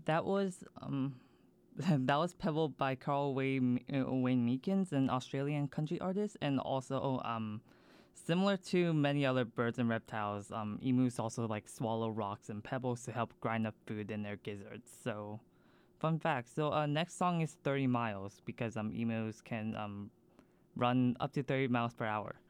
That was that was Pebble by Wayne Meekins, an Australian country artist, and also similar to many other birds and reptiles, emus also like swallow rocks and pebbles to help grind up food in their gizzards. So, fun fact. So, next song is 30 miles because emus can run up to 30 miles per hour.